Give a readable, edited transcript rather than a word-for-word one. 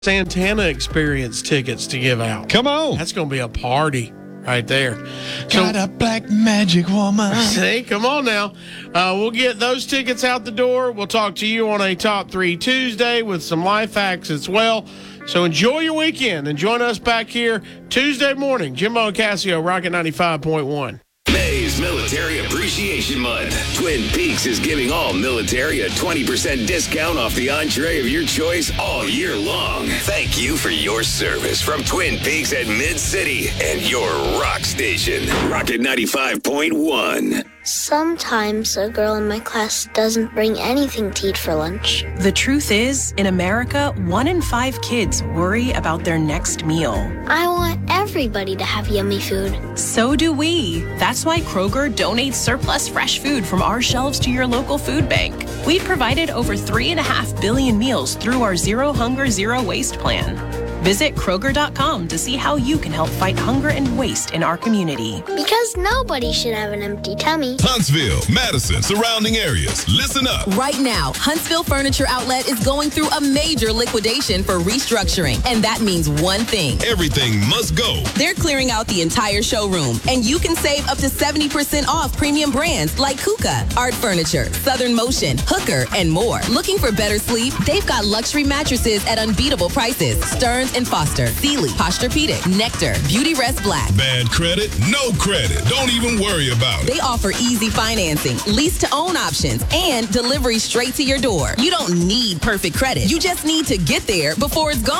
Santana Experience tickets to give out. Come on. That's going to be a party right there. Got a black magic woman. See, come on now. We'll get those tickets out the door. We'll talk to you on a Top 3 Tuesday with some life hacks as well. So enjoy your weekend and join us back here Tuesday morning. Jimbo and Casio, Rocket 95.1. May's Military Appreciation Month. Twin Peaks is giving all military a 20% discount off the entree of your choice all year long. Thank you for your service from Twin Peaks at Mid-City and your rock station, Rocket 95.1. Sometimes a girl in my class doesn't bring anything to eat for lunch. The truth is, in America, 1 in 5 kids worry about their next meal. I want everybody to have yummy food. So do we. That's why Kroger donates surplus fresh food from our shelves to your local food bank. We've provided over 3.5 billion meals through our Zero Hunger, Zero Waste plan. Visit Kroger.com to see how you can help fight hunger and waste in our community. Because nobody should have an empty tummy. Huntsville, Madison, surrounding areas. Listen up. Right now, Huntsville Furniture Outlet is going through a major liquidation for restructuring. And that means one thing. Everything must go. They're clearing out the entire showroom. And you can save up to 70% off premium brands like Kuka, Art Furniture, Southern Motion, Hooker, and more. Looking for better sleep? They've got luxury mattresses at unbeatable prices. Stearns & Foster, Sealy, Posturepedic, Nectar, Beauty Rest Black. Bad credit? No credit. Don't even worry about it. They offer easy financing, lease-to-own options, and delivery straight to your door. You don't need perfect credit. You just need to get there before it's gone.